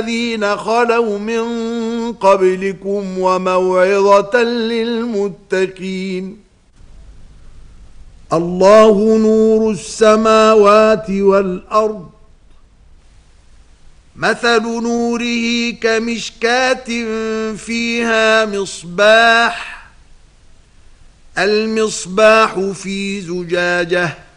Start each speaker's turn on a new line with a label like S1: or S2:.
S1: الذين خلوا من قبلكم وموعظة للمتقين. الله نور السماوات والأرض، مثل نوره كمشكاة فيها مصباح، المصباح في زجاجة